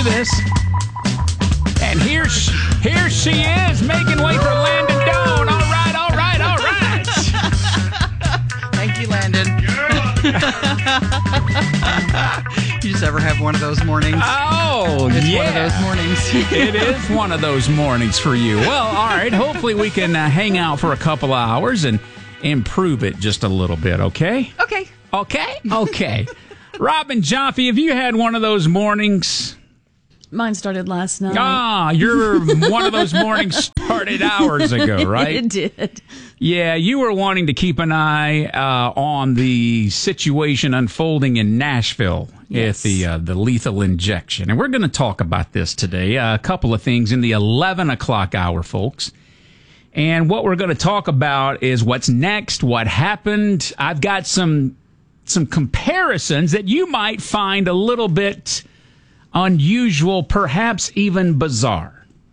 this. And here she is, making way for Landon Doan. All right. Thank you, Landon. You just ever have one of those mornings? Oh, it's yeah. One of those mornings. It is one of those mornings for you. Well, all right. Hopefully we can hang out for a couple of hours and improve it just a little bit, okay? Okay. Robin Jaffe, have you had one of those mornings? Mine started last night. You're one of those mornings started hours ago, right? It did. Yeah, you were wanting to keep an eye on the situation unfolding in Nashville Yes. at the lethal injection. And we're going to talk about this today. A couple of things in the 11 o'clock hour, folks. And what we're going to talk about is what's next, what happened. I've got some comparisons that you might find a little bit unusual, perhaps even bizarre.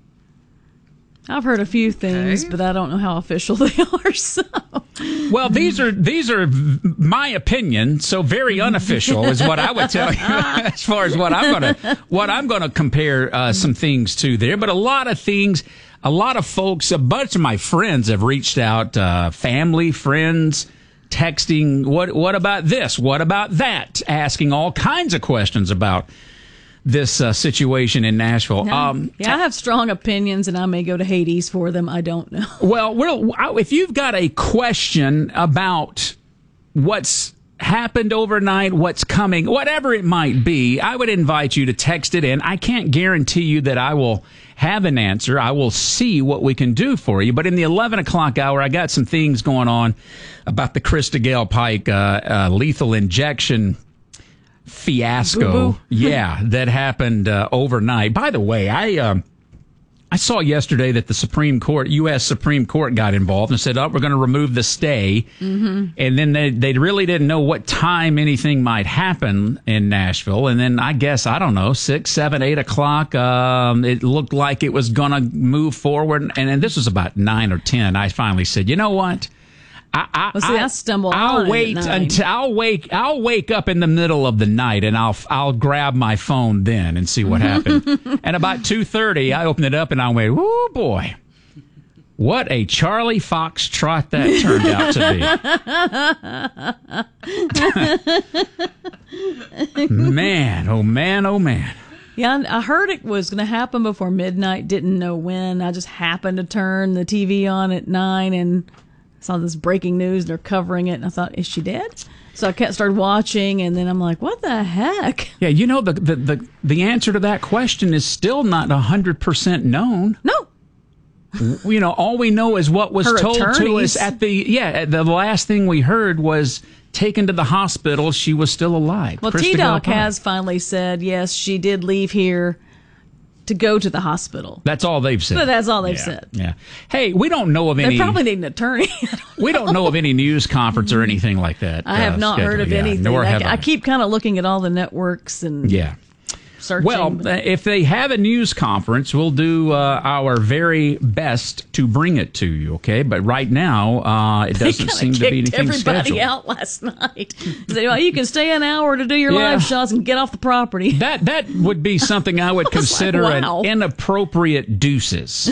I've heard a few things, but I don't know how official they are. So, well, these are my opinion, so very unofficial is what I would tell you as far as what I'm going to compare some things to there. But a lot of folks, a bunch of my friends have reached out, family, friends, texting. What about this? What about that? Asking all kinds of questions about this situation in Nashville. I have strong opinions, and I may go to Hades for them. I don't know. Well, if you've got a question about what's happened overnight, what's coming, whatever it might be, I would invite you to text it in. I can't guarantee you that I will have an answer. I will see what we can do for you. But in the 11 o'clock hour, I got some things going on about the Krista Gale Pike lethal injection fiasco. Boo-boo. Yeah, that happened overnight. By the way, I saw yesterday that the U.S. Supreme Court got involved and said, we're going to remove the stay. Mm-hmm. And then they really didn't know what time anything might happen in Nashville. And then I guess, 6, 7, 8 o'clock, it looked like it was going to move forward. And this was about 9 or 10. I finally said, you know what? I stumble on I'll wait until I'll wake up in the middle of the night and I'll grab my phone then and see what happened. And about 2:30, I opened it up and I went, "Woo boy, what a Charlie Fox trot that turned out to be." Man, oh man, oh man. Yeah, I heard it was going to happen before midnight. Didn't know when. I just happened to turn the TV on at 9 and saw this breaking news. They're covering it, and I thought, is she dead? So I started watching, and then I'm like, what the heck? Yeah, the answer to that question is still not 100% known. No. All we know is what was told to us the last thing we heard was taken to the hospital. She was still alive. Well, T-Doc has finally said, yes, she did leave here to go to the hospital. That's all they've said. But that's all they've said. Yeah. Hey, we don't know of any... They probably need an attorney. We don't know of any news conference or anything like that. I have not heard of anything. Nor have I. I keep kind of looking at all the networks and... Yeah. Searching. Well, if they have a news conference, we'll do our very best to bring it to you, okay? But right now, it doesn't seem to be anything everybody scheduled. Out last night. Said, well, you can stay an hour to do your live shots and get off the property. That would be something I would consider an inappropriate deuces.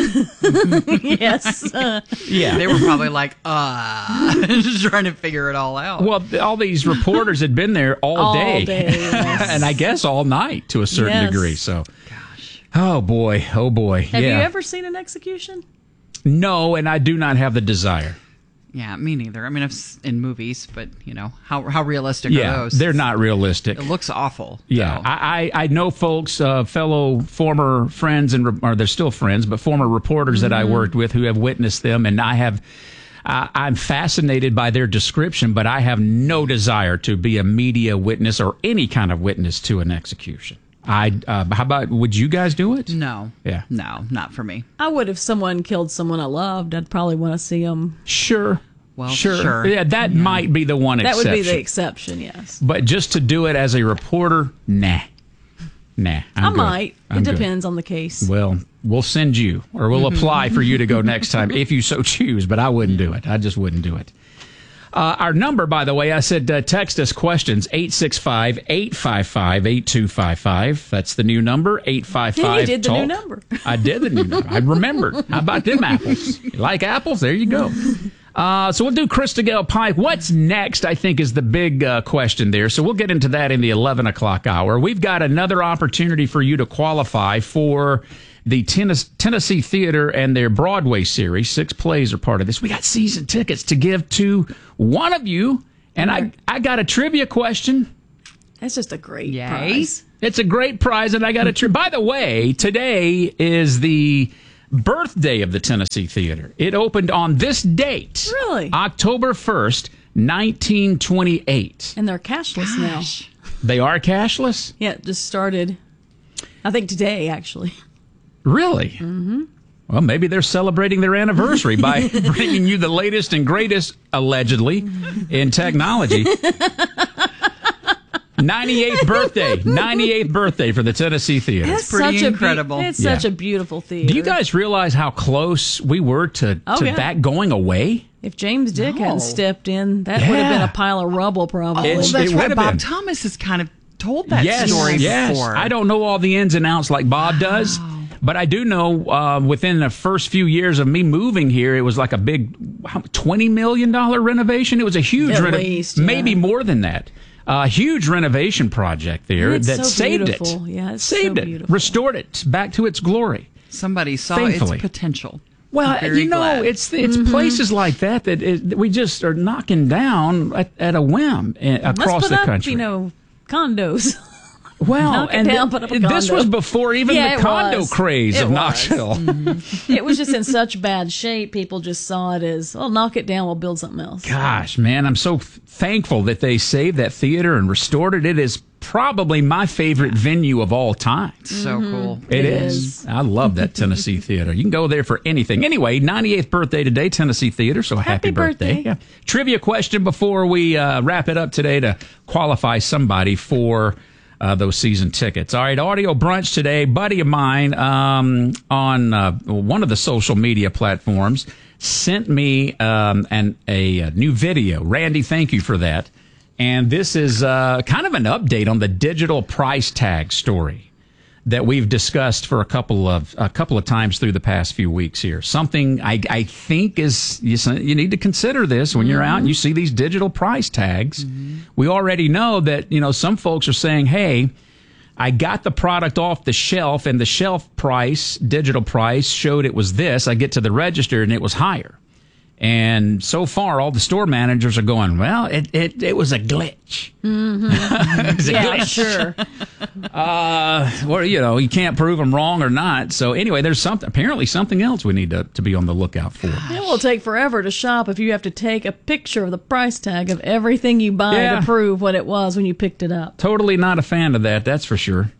Yes. Yeah. They were probably like, just trying to figure it all out. Well, all these reporters had been there all day. Yes. And I guess all night to a certain degree. So, gosh. Oh boy. Have you ever seen an execution? No, and I do not have the desire. Yeah, me neither. I mean, I've in movies, but how realistic are those? They're not realistic. It looks awful. Yeah, so. I know folks, fellow former friends, or they're still friends, but former reporters that I worked with who have witnessed them, and I'm fascinated by their description, but I have no desire to be a media witness or any kind of witness to an execution. How about, would you guys do it? No. Yeah. No, not for me. I would if someone killed someone I loved. I'd probably want to see them. Sure. Well, sure. Yeah, that might be the one exception. That would be the exception, yes. But just to do it as a reporter, nah. I might. It depends on the case. Well, we'll send you, or we'll apply for you to go next time if you so choose, but I wouldn't do it. I just wouldn't do it. Our number, by the way, I said text us questions, 865-855-8255. That's the new number, 855. You did the new number. I did the new number. I remembered. How about them apples? You like apples? There you go. So we'll do Christabel Pike. What's next, I think, is the big question there. So we'll get into that in the 11 o'clock hour. We've got another opportunity for you to qualify for the Tennessee Theater and their Broadway series. 6 plays are part of this. We got season tickets to give to one of you. And I got a trivia question. That's just a great Yay. prize. It's a great prize, and I got a By the way, today is the birthday of the Tennessee Theater. It opened on this date. Really? October 1st, 1928. And they're cashless now. They are cashless? Yeah, it just started, I think today, actually. Really? Mm-hmm. Well, maybe they're celebrating their anniversary by bringing you the latest and greatest, allegedly, in technology. 98th birthday for the Tennessee Theater. That's pretty such incredible. It's such a beautiful theater. Do you guys realize how close we were to that going away? If James Dick No. hadn't stepped in, that would have been a pile of rubble, probably. Oh, It that's right. would've Bob been. Thomas has kind of told that Yes, story yes. before. I don't know all the ins and outs like Bob does, but I do know within the first few years of me moving here, it was like a big $20 million renovation. It was a huge At least, yeah. maybe more than that. A huge renovation project there It's that so saved beautiful. it. Yeah, it's saved so it, beautiful. restored it back to its glory. Somebody saw Thankfully. its potential. Well, I'm very glad. it's places like that we just are knocking down at a whim across Let's put the up, country. condos. Well, knock it and down, put up a this condo. was before even Yeah, the it condo was. craze It of was. Knoxville. It was just in such bad shape. People just saw it as, well, knock it down, we'll build something else. Gosh, man, I'm so thankful that they saved that theater and restored it. It is probably my favorite venue of all time. So cool. It It is. I love that Tennessee Theater. You can go there for anything. Anyway, 98th birthday today, Tennessee Theater. So happy birthday. Yeah. Trivia question before we wrap it up today to qualify somebody for those season tickets. All right, audio brunch today. Buddy of mine on one of the social media platforms sent me a new video. Randy, thank you for that. And this is kind of an update on the digital price tag story that we've discussed for a couple of times through the past few weeks here. Something I think is you need to consider this when you're out and you see these digital price tags. Mm-hmm. We already know that some folks are saying, "Hey, I got the product off the shelf and the shelf price, digital price, showed it was this. I get to the register and it was higher." And so far, all the store managers are going, well, it was a glitch. Mm-hmm. It was a glitch. Sure. Well, you can't prove them wrong or not. So anyway, there's apparently something else we need to be on the lookout for. It will take forever to shop if you have to take a picture of the price tag of everything you buy to prove what it was when you picked it up. Totally not a fan of that, that's for sure.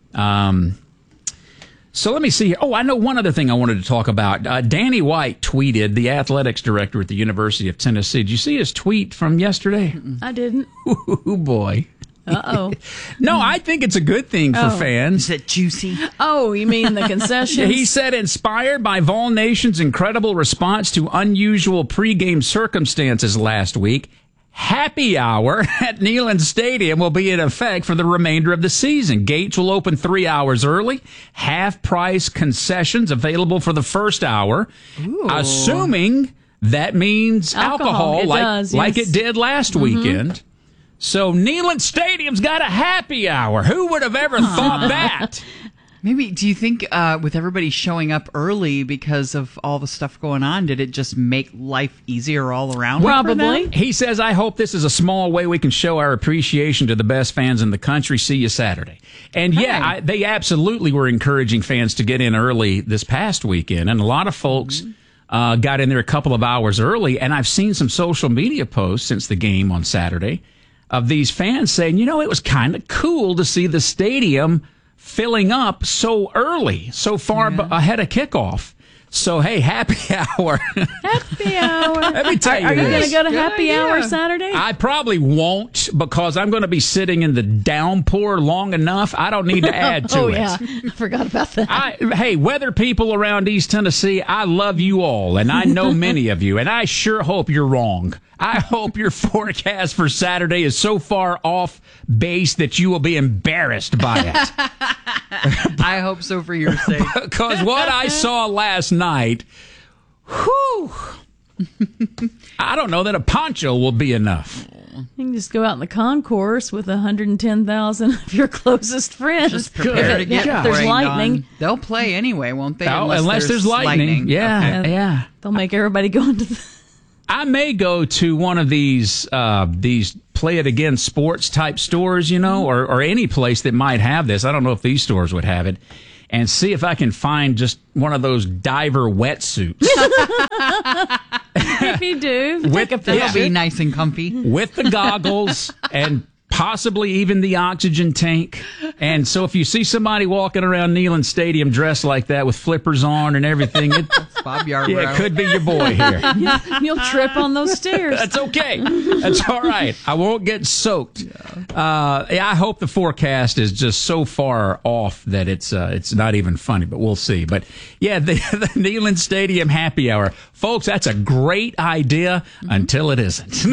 So let me see here. Oh, I know one other thing I wanted to talk about. Danny White tweeted, the athletics director at the University of Tennessee. Did you see his tweet from yesterday? I didn't. Ooh, boy. Uh-oh. No, I think it's a good thing for fans. Is it juicy? Oh, you mean the concessions? He said, inspired by Vol Nation's incredible response to unusual pregame circumstances last week, happy hour at Neyland Stadium will be in effect for the remainder of the season. Gates will open 3 hours early. Half-price concessions available for the first hour. Ooh. Assuming that means alcohol It does, like yes. it did last weekend. So Neyland Stadium's got a happy hour. Who would have ever thought that? Maybe, do you think with everybody showing up early because of all the stuff going on, did it just make life easier all around? Probably. He says, I hope this is a small way we can show our appreciation to the best fans in the country. See you Saturday. And they absolutely were encouraging fans to get in early this past weekend. And a lot of folks got in there a couple of hours early. And I've seen some social media posts since the game on Saturday of these fans saying, it was kind of cool to see the stadium filling up so early, so far ahead of kickoff. So, hey, happy hour. Happy hour. Let me tell you Are you going to this. go to Good happy idea. hour Saturday? I probably won't because I'm going to be sitting in the downpour long enough. I don't need to add to oh, it. yeah. I forgot about that. Hey, weather people around East Tennessee, I love you all, and I know many of you, and I sure hope you're wrong. I hope your forecast for Saturday is so far off base that you will be embarrassed by it. I hope so for your sake. Because what I saw last night, whew, I don't know that a poncho will be enough. You can just go out in the concourse with 110,000 of your closest friends. Just prepare to get if there's rained lightning. on. They'll play anyway, won't they? Oh, unless there's lightning. Yeah, Okay. yeah. They'll make everybody go into the... I may go to one of these play it again sports type stores, or any place that might have this. I don't know if these stores would have it, and see if I can find just one of those diver wetsuits If you do, With- take a yeah. It'll be picture. nice and comfy. with the goggles and possibly even the oxygen tank. And so if you see somebody walking around Neyland Stadium dressed like that with flippers on and everything, it Bob Yarbrough. it could be your boy here. You'll trip on those stairs. That's okay. That's all right. I won't get soaked. I hope the forecast is just so far off that it's not even funny, but we'll see. But yeah, the Neyland Stadium happy hour. Folks, that's a great idea until it isn't.